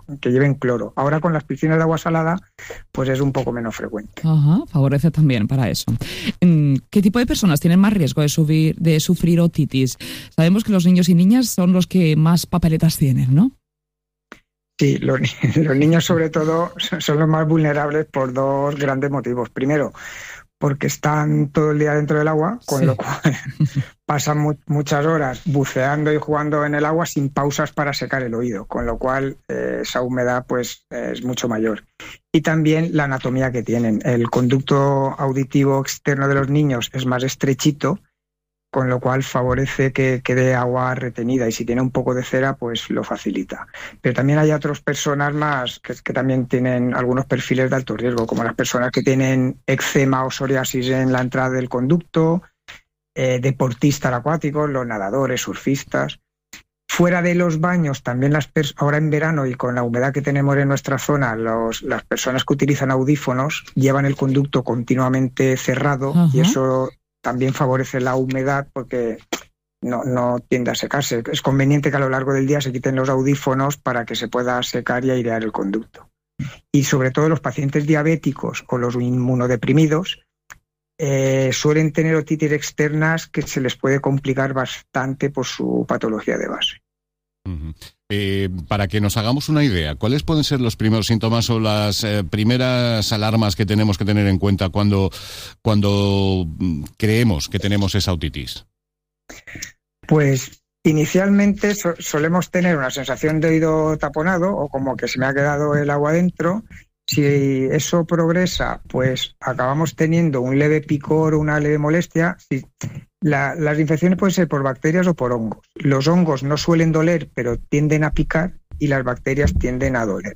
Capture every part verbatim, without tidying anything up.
que lleven cloro. Ahora con las piscinas de agua salada, pues es un poco menos frecuente. Ajá, favorece también para eso. ¿Qué tipo de personas tienen más riesgo de, subir, de sufrir otitis? Sabemos que los niños y niñas son los que más papeletas tienen, ¿no? Sí, los, los niños sobre todo son los más vulnerables por dos grandes motivos. Primero, porque están todo el día dentro del agua, con sí. lo cual pasan mu- muchas horas buceando y jugando en el agua sin pausas para secar el oído, con lo cual eh, esa humedad pues eh, es mucho mayor. Y también la anatomía que tienen. El conducto auditivo externo de los niños es más estrechito, con lo cual favorece que quede agua retenida, y si tiene un poco de cera, pues lo facilita. Pero también hay otras personas más que, que también tienen algunos perfiles de alto riesgo, como las personas que tienen eczema o psoriasis en la entrada del conducto, eh, deportistas acuáticos, los nadadores, surfistas. Fuera de los baños, también las pers- ahora en verano y con la humedad que tenemos en nuestra zona, los, las personas que utilizan audífonos llevan el conducto continuamente cerrado. Uh-huh. Y eso también favorece la humedad porque no, no tiende a secarse. Es conveniente que a lo largo del día se quiten los audífonos para que se pueda secar y airear el conducto. Y sobre todo los pacientes diabéticos o los inmunodeprimidos eh, suelen tener otitis externas que se les puede complicar bastante por su patología de base. Uh-huh. Eh, para que nos hagamos una idea, ¿cuáles pueden ser los primeros síntomas o las eh, primeras alarmas que tenemos que tener en cuenta cuando, cuando creemos que tenemos esa otitis? Pues inicialmente so- solemos tener una sensación de oído taponado o como que se me ha quedado el agua dentro. Si eso progresa, pues acabamos teniendo un leve picor o una leve molestia. Si la, las infecciones pueden ser por bacterias o por hongos. Los hongos no suelen doler, pero tienden a picar, y las bacterias tienden a doler.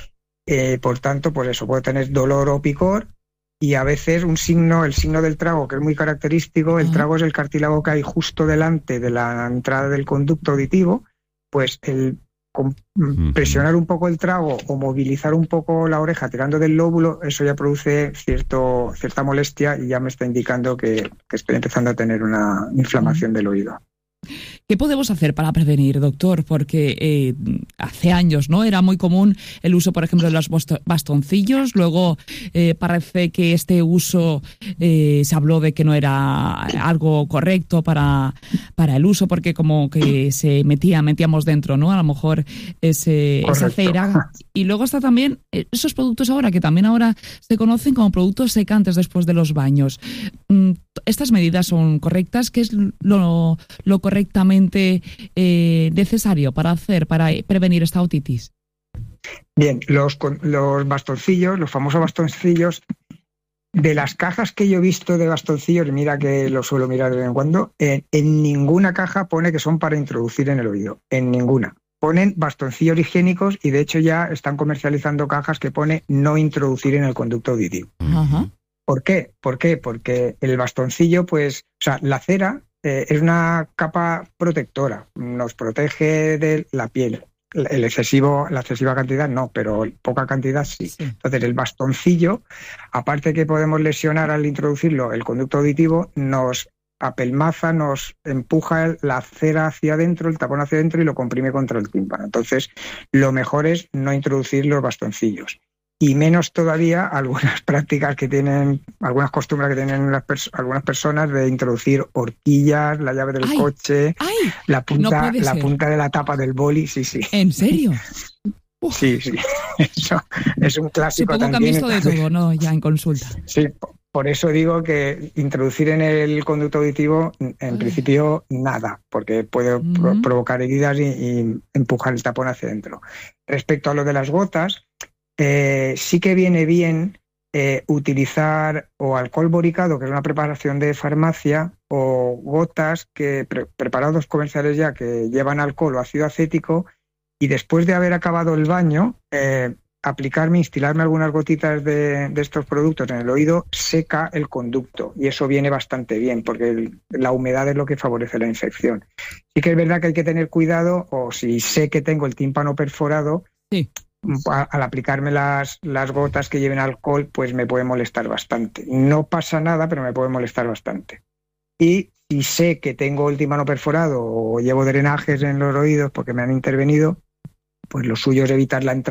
Eh, por tanto, pues eso, puede tener dolor o picor, y a veces un signo, el signo del trago, que es muy característico. El trago es el cartílago que hay justo delante de la entrada del conducto auditivo. Pues el Con presionar un poco el trago o movilizar un poco la oreja tirando del lóbulo, eso ya produce cierto, cierta molestia y ya me está indicando que, que estoy empezando a tener una inflamación del oído. ¿Qué podemos hacer para prevenir, doctor? Porque eh, hace años, ¿no?, era muy común el uso, por ejemplo, de los bastoncillos. Luego eh, parece que este uso eh, se habló de que no era algo correcto para, para el uso, porque como que se metía, metíamos dentro, ¿no?, a lo mejor ese, esa cera. Y luego está también esos productos ahora, que también ahora se conocen como productos secantes después de los baños. ¿Estas medidas son correctas? ¿Qué es lo, lo correctamente eh, necesario para hacer, para prevenir esta otitis? Bien, los, los bastoncillos, los famosos bastoncillos, de las cajas que yo he visto de bastoncillos, mira que lo suelo mirar de vez en cuando, en, en ninguna caja pone que son para introducir en el oído, en ninguna. Ponen bastoncillos higiénicos, y de hecho ya están comercializando cajas que pone no introducir en el conducto auditivo. Uh-huh. ¿Por qué? ¿Por qué? Porque el bastoncillo, pues, o sea, la cera eh, es una capa protectora, nos protege de la piel. El excesivo, la excesiva cantidad no, pero poca cantidad sí. sí. Entonces el bastoncillo, aparte que podemos lesionar al introducirlo el conducto auditivo, nos apelmaza, nos empuja la cera hacia adentro, el tapón hacia adentro, y lo comprime contra el tímpano. Entonces lo mejor es no introducir los bastoncillos. Y menos todavía algunas prácticas que tienen, algunas costumbres que tienen las pers- algunas personas de introducir horquillas, la llave del ay, coche, ay, la punta, no la punta de la tapa del boli, sí, sí. ¿En serio? Uf. Sí, sí. Eso es un clásico. Supongo también. que han visto de todo, ¿no?, ya en consulta. Sí, por eso digo que introducir en el conducto auditivo, en ay. principio, nada, porque puede uh-huh. pro- provocar heridas y, y empujar el tapón hacia adentro. Respecto a lo de las gotas, Eh, sí que viene bien eh, utilizar o alcohol boricado, que es una preparación de farmacia, o gotas que pre- preparados comerciales ya que llevan alcohol o ácido acético, y después de haber acabado el baño, eh, aplicarme, instilarme algunas gotitas de, de estos productos en el oído, seca el conducto, y eso viene bastante bien porque el, la humedad es lo que favorece la infección. Sí que es verdad que hay que tener cuidado, o si sé que tengo el tímpano perforado, sí. al aplicarme las, las gotas que lleven alcohol, pues me puede molestar bastante. No pasa nada, pero me puede molestar bastante. Y si sé que tengo el tímpano perforado o llevo drenajes en los oídos porque me han intervenido, pues lo suyo es evitar la entrada